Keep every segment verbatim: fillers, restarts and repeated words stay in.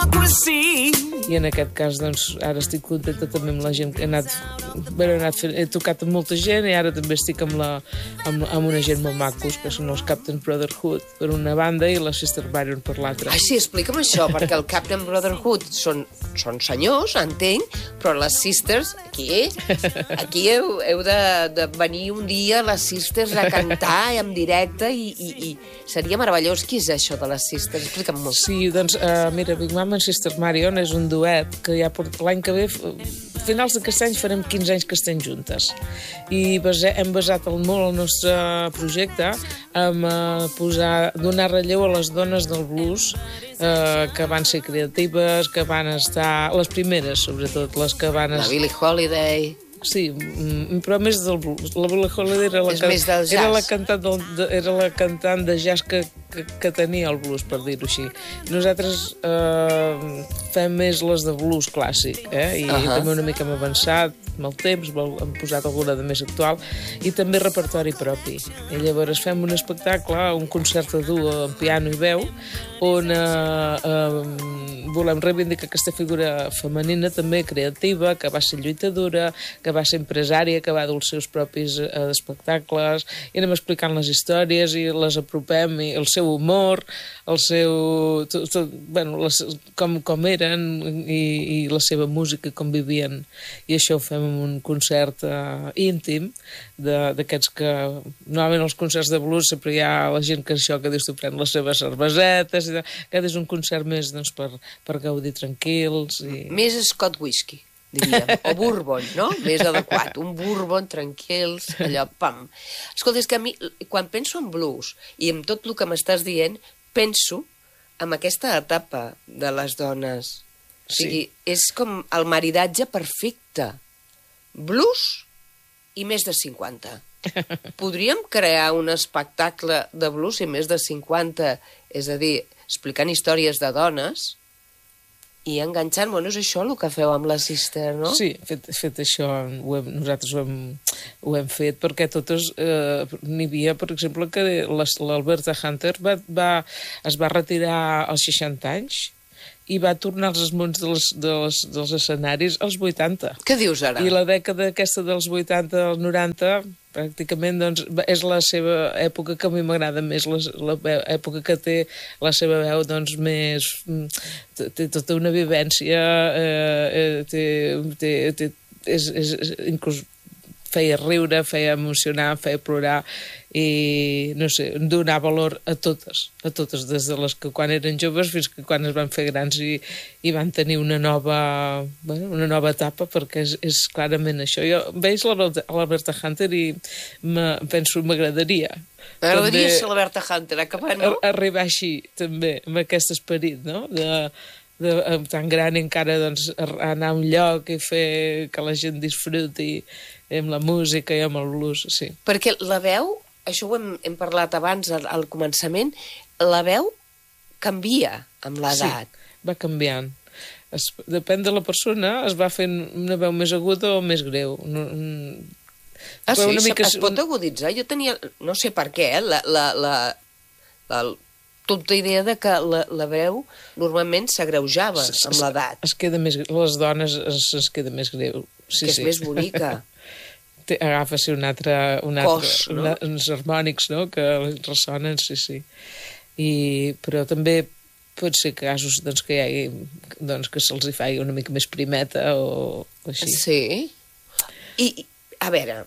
hypocrisy. I en aquest cas, doncs, ara estic contenta també amb la gent que he anat, bé, he, anat fent, he tocat amb molta gent i ara també estic amb, la, amb, amb una gent molt macos, que són els Captain Brotherhood per una banda i la Sister Byron per l'altra. Ai, sí, explica'm això, perquè el Captain Brotherhood són, són senyors, entenc, però les Sisters, aquí, aquí heu, heu de, de venir un dia les Sisters a cantar en directe i, i, i seria meravellós. Qui és això de les Sisters? Explica'm molt. Sí, doncs, uh, mira, Big Mama and Sister Marion és un duet que ja port... l'any que ve, a finals d'aquest any, farem quinze anys que estem juntes. I base... hem basat el, molt el nostre projecte en uh, posar, donar relleu a les dones del blues uh, que van ser creatives, que van estar... les primeres, sobretot, les que van... La Billie Holiday... Sí, mm, però més del blues. La Billie Holiday era la, És que, més del jazz. era la cantant del, de, era la cantant de jazz que, que, que tenia el blues, per dir-ho així. Nosaltres eh, fem més les de blues clàssic, eh? I, uh -huh. i també una mica hem avançat amb el temps, hem posat alguna de més actual, i també repertori propi. I llavors fem un espectacle, un concert a duo amb piano i veu, on eh, eh, volem reivindicar aquesta figura femenina també creativa, que va ser lluitadora, que va ser empresària, que va dur els seus propis eh, espectacles, i anem explicant les històries i les apropem, i el seu humor, el seu... Tot, tot, bueno, les, com, com eren i, i la seva música, com vivien. I això ho fem en un concert eh, íntim, d'aquests que... Normalment els concerts de blues sempre hi ha la gent que això, que dius, tu pren les seves cervesetes, i aquest és un concert més doncs, per, per gaudir tranquils. I... Més Scott Whisky, diríem, o bourbon, no? Més adequat, un bourbon tranquils, allò, pam. Escolta, és que a mi, quan penso en blues i en tot el que m'estàs dient, penso en aquesta etapa de les dones. O sigui, sí. És com el maridatge perfecte. Blues i més de cinquanta. Podríem crear un espectacle de blues i més de cinquanta, és a dir, explicant històries de dones i enganxant, bueno, és això el que feu amb la Sister, no? Sí, fet, fet això, ho hem, nosaltres ho hem, ho hem fet, perquè totes, eh, n'hi havia, per exemple, que l'Alberta Hunter va, va, es va retirar als seixanta anys i va tornar als esmonts dels, dels, dels escenaris als vuitanta. Què dius ara? I la dècada aquesta dels vuitanta als noranta, pràcticament, doncs, és la seva època que a mi m'agrada més, la, la veu, època que té la seva veu, doncs, més... té tota una vivència, eh, té, té, té, és, és, és, inclús feia riure, feia emocionar, feia plorar, i, no sé, donar valor a totes, a totes, des de les que quan eren joves fins que quan es van fer grans i, i van tenir una nova, bueno, una nova etapa, perquè és, és clarament això. Jo veig l'Alberta Hunter i penso, m'agradaria. M'agradaria ser l'Alberta Hunter, acabant, no? Arribar així, també, amb aquest esperit, no?, de... De, tan gran encara doncs, anar a un lloc i fer que la gent disfruti amb la música i amb el blues, sí. Perquè la veu, això ho hem, hem parlat abans al, al començament, la veu canvia amb l'edat. Sí, va canviant. Es, depèn de la persona, es va fent una veu més aguda o més greu. No, ah, sí? Una mica... Es pot aguditzar? Jo tenia, no sé per què, eh, la... la, la, la tota idea de que la, la veu normalment s'agreujava amb l'edat. Es queda més... Les dones es, es queda més greu. Sí, que és sí. més bonica. Agafa un altre... Un Cos, altre, no? Una, uns harmònics, no?, que ressonen, sí, sí. I, però també pot ser casos doncs, que hi hagi, doncs, que se'ls hi faci una mica més primeta o, o així. Sí. I, a veure,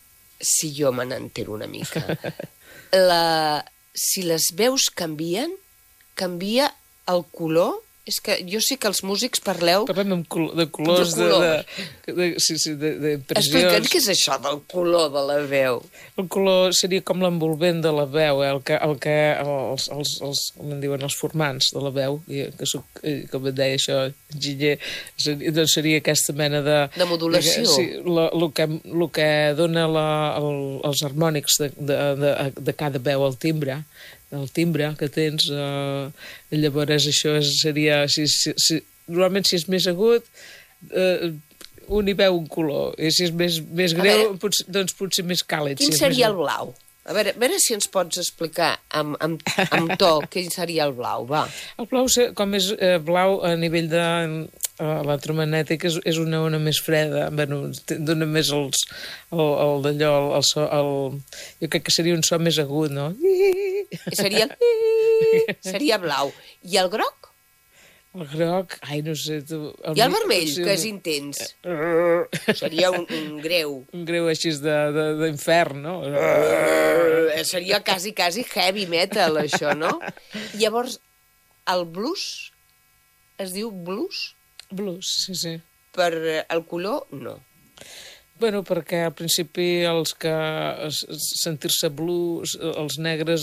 si jo me n'entero una mica, la... si les veus canvien, canvia el color. És que jo sé que els músics parleu... Parlem col de colors, de, colors. de, de, sí, sí, de, de impressions. Explica'ns què és això del color de la veu. El color seria com l'envolvent de la veu, eh? el que, el que els, els, els, com en diuen, els formants de la veu, i, que soc, com et deia això, enginyer, seria, doncs seria aquesta mena de... De modulació. De, sí, el que, lo que dona la, el, els harmònics de, de, de, de cada veu, el timbre, el timbre que tens, eh, llavors això és, seria, si, si, si, normalment si és més agut, eh, un hi veu un color, i si és més, més greu, potser, doncs potser més càlid. Quin si seria més... el blau? A veure, a veure si ens pots explicar amb, amb, amb to què seria el blau, va. El blau, com és eh, blau a nivell de eh, electromagnètic, és, és una ona més freda, bueno, dona més els, el, el d'allò, el, el so, el, jo crec que seria un so més agut, no? Seria el... seria blau. I el groc? El groc, ai, no sé... Tu, el I el vermell, sí, que és intens. Seria un, un greu. Un greu així d'infern, no? Seria quasi, quasi heavy metal, això, no? Llavors, el blues es diu blues? Blues, sí, sí. Per el color, no. Bueno, perquè al principi els que sentir-se blues, els negres...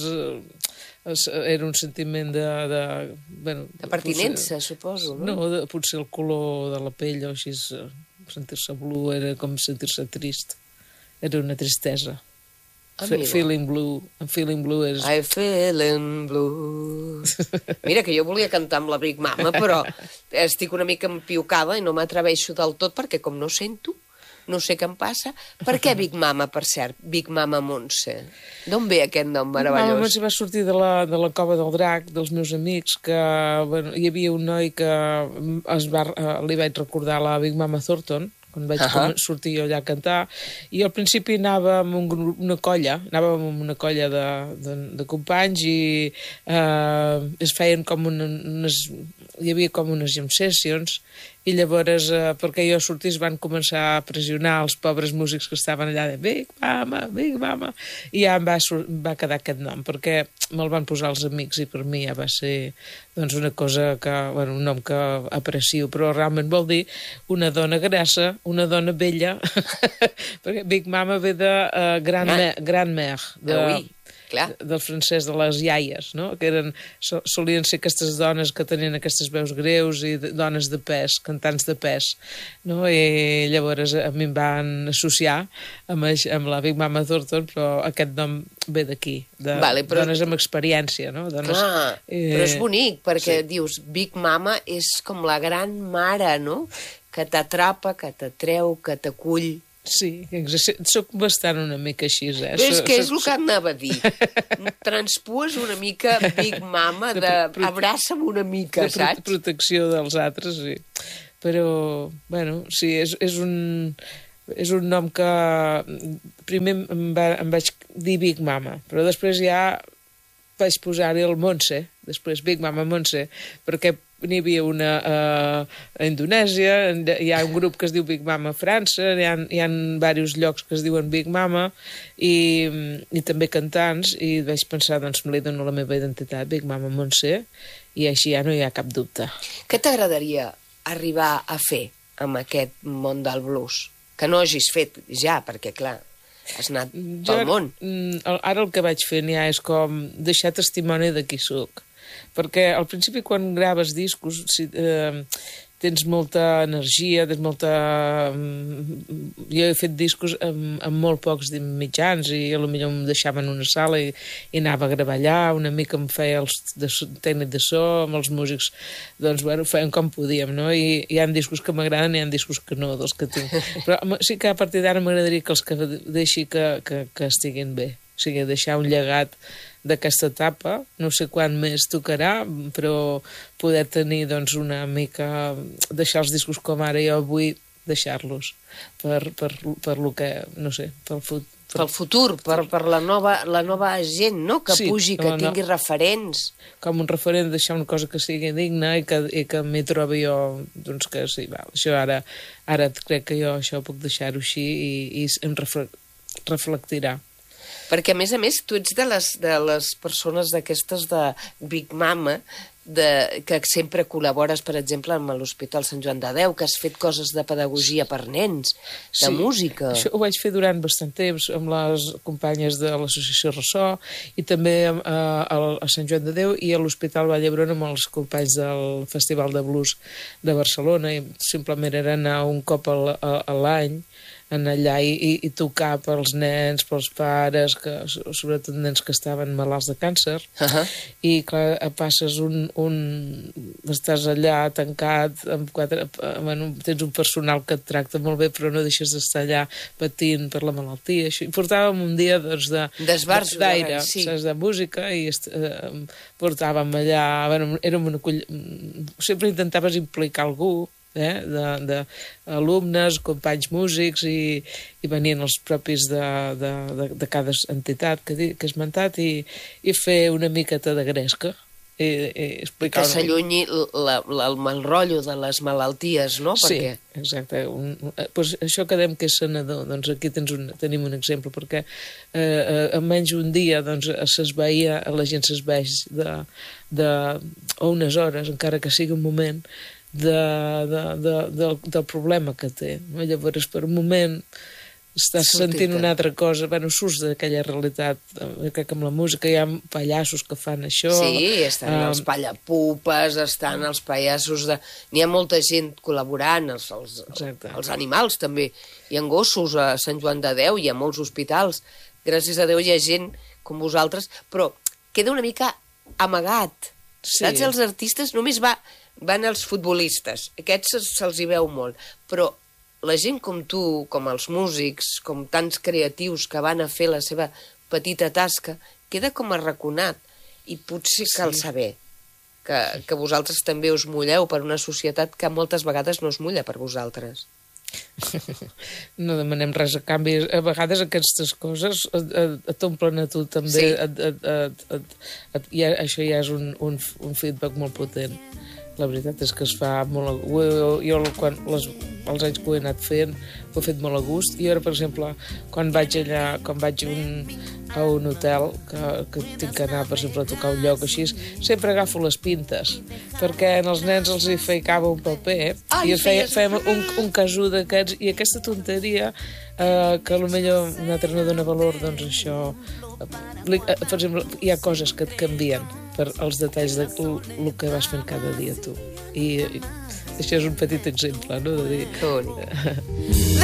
era un sentiment de... De, bueno, de pertinença, potser, suposo, no? No, de, potser el color de la pell o així, sentir-se blue era com sentir-se trist. Era una tristesa. Fe, feeling blue. I'm feeling blue és... I'm feeling blue. Mira, que jo volia cantar amb la Big Mama, però estic una mica empiucada i no m'atreveixo del tot perquè com no sento, no sé què em passa. Per què Big Mama, per cert? Big Mama Montse. D'on ve aquest nom meravellós? Mama Montse va sortir de la, de la cova del drac, dels meus amics, que bueno, hi havia un noi que es va, li vaig recordar la Big Mama Thornton, quan vaig uh -huh. sortir jo allà a cantar, i al principi anava amb un grup, una colla, anàvem amb una colla de, de, de companys i eh, es feien com una, unes... hi havia com unes jam sessions, i llavors, eh, perquè jo sortís, van començar a pressionar els pobres músics que estaven allà de Big Mama, Big Mama, i ja em va, va quedar aquest nom, perquè me'l van posar els amics i per mi ja va ser doncs, una cosa que, bueno, un nom que aprecio, però realment vol dir una dona grassa, una dona vella, perquè Big Mama ve de uh, Grand-Mère, Grand-Mère, de... Oui. Clar. Del francès de les iaies, no? Que eren, solien ser aquestes dones que tenien aquestes veus greus i de, dones de pes, cantants de pes, no? I llavors a mi em van associar amb, amb la Big Mama Thornton, però aquest nom ve d'aquí, de vale, però... dones amb experiència, no? Dones, Clar, eh... però és bonic, perquè sí. Dius, Big Mama és com la gran mare, no? Que t'atrapa, que t'atreu, que t'acull. Sí, soc bastant una mica així, eh? És que és el que anava a dir. Transpues una mica Big Mama, de, de abraça'm una mica, de saps? De protecció dels altres, sí. Però, bueno, sí, és, és un... és un nom que primer em, va, em vaig dir Big Mama, però després ja vaig posar-hi el Montse, després Big Mama Montse, perquè n'hi havia una uh, a Indonèsia, hi ha un grup que es diu Big Mama a França, hi ha, hi ha diversos llocs que es diuen Big Mama i, i també cantants, i vaig pensar, doncs me li dono la meva identitat, Big Mama Montse, i així ja no hi ha cap dubte. Què t'agradaria arribar a fer amb aquest món del blues? Que no hagis fet ja, perquè clar, has anat jo, pel món. Ara el que vaig fent ja és com deixar testimoni de qui soc. Perquè al principi quan graves discos si, eh, tens molta energia, tens molta... Jo he fet discos amb, amb molt pocs mitjans i potser em deixaven una sala i, i anava a gravar allà, una mica em feia el de, tècnic de so, amb els músics, doncs, bueno, feien com podíem, no? I hi ha discos que m'agraden i hi ha discos que no, dels que tinc. Però sí que a partir d'ara m'agradaria que els que deixi que, que, que estiguin bé. O sigui, deixar un llegat d'aquesta etapa, no sé quan més tocarà, però poder tenir doncs, una mica... deixar els discos com ara jo vull deixar-los per, per, per lo que, no sé, pel futur. Per... Pel futur, per, per la, nova, la nova gent, no? Que sí, pugi, que no, tingui no. referents. Com un referent, deixar una cosa que sigui digna i que, i que m'hi trobi jo, doncs que sí, val, això ara, ara crec que jo això puc deixar-ho així i, i em reflectirà. Perquè, a més a més, tu ets de les, de les persones d'aquestes de Big Mama, de, que sempre col·labores, per exemple, amb l'Hospital Sant Joan de Déu, que has fet coses de pedagogia per nens, de sí, música. Això ho vaig fer durant bastant temps amb les companyes de l'Associació Ressò i també a, a, a Sant Joan de Déu i a l'Hospital Vall d'Hebron amb els companys del Festival de Blues de Barcelona, i simplement era anar un cop a, a, a l'any anar allà i, i, i tocar pels nens, pels pares, que, sobretot nens que estaven malalts de càncer, uh-huh. i clar, passes un, un... estàs allà tancat, amb quatre, bueno, tens un personal que et tracta molt bé, però no deixes d'estar allà patint per la malaltia. Això. I portàvem un dia doncs, de, d'esbarjo d'aire, sí. saps, de música, i eh, portàvem allà... Bueno, érem una coll... Sempre intentaves implicar algú, eh, d'alumnes, companys músics, i, i venien els propis de, de, de, de cada entitat que, que he esmentat, i, i fer una miqueta de gresca. I, i explicar... Que s'allunyi el mal rotllo de les malalties, no? Sí, perquè... exacte. Un, pues això que dèiem que és sanador, doncs aquí tens un, tenim un exemple, perquè eh, en menys un dia doncs, s'esveia, la gent s'esveix de, de, o unes hores, encara que sigui un moment, de, de, de, de, del problema que té. No? Llavors, per un moment, estàs Sortita. sentint una altra cosa, bueno, surts d'aquella realitat. Jo crec que amb la música hi ha pallassos que fan això. Sí, estan um, els pallapupes, estan els pallassos de... N'hi ha molta gent col·laborant, els, els, els animals també. Hi ha gossos a Sant Joan de Déu, hi ha molts hospitals. Gràcies a Déu hi ha gent com vosaltres, però queda una mica amagat. Sí. Saps? Els artistes només va... van els futbolistes, aquests se'ls hi veu molt, però la gent com tu, com els músics, com tants creatius que van a fer la seva petita tasca, queda com arraconat, i potser cal sí. saber que, que vosaltres també us mulleu per una societat que moltes vegades no es mulla per vosaltres. No demanem res a canvi. A vegades aquestes coses t'omplen a tu també. Sí. Et, et, et, et, et, ja, això ja és un, un, un feedback molt potent. La veritat és que es fa molt... Jo, jo quan, les, els anys que ho he anat fent, ho he fet molt a gust. I ara, per exemple, quan vaig allà, quan vaig un, a un hotel, que, que tinc que anar, per exemple, a tocar un lloc així, sempre agafo les pintes, perquè als nens els hi feicava un paper, Ai, i feia, fèiem un, un casú d'aquests, i aquesta tonteria, eh, que potser un altre no dona valor, doncs això... Eh, per exemple, hi ha coses que et canvien per els detalls de el que vas fent cada dia tu. I, i això és un petit exemple, no? De dir... Que bonic.